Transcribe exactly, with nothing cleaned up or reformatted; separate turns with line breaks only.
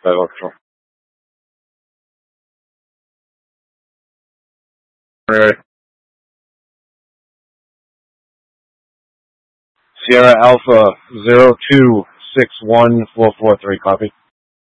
Federal Control. Right. Sierra Alpha zero two six one four four three, copy.